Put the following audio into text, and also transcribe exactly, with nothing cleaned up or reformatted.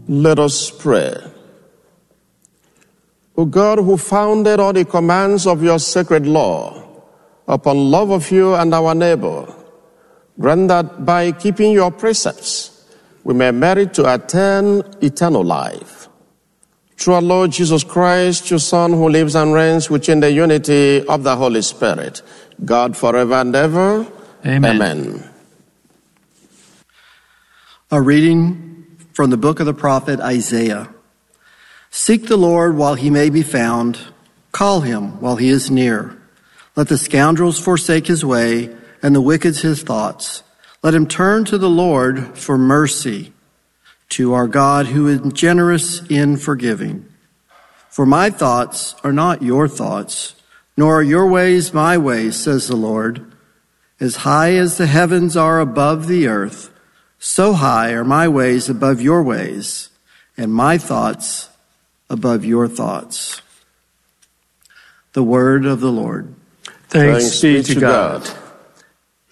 Let us pray. O God, who founded all the commands of your sacred law upon love of you and our neighbor, grant that by keeping your precepts, we may merit to attain eternal life. Through our Lord Jesus Christ, your Son, who lives and reigns within the unity of the Holy Spirit, God forever and ever. Amen. Amen. A reading from the book of the prophet Isaiah. Seek the Lord while he may be found. Call him while he is near. Let the scoundrels forsake his way, and the wicked his thoughts. Let him turn to the Lord for mercy, to our God who is generous in forgiving. For my thoughts are not your thoughts, nor are your ways my ways, says the Lord. As high as the heavens are above the earth, so high are my ways above your ways, and my thoughts above your thoughts. The word of the Lord. Thanks, Thanks be to God. God.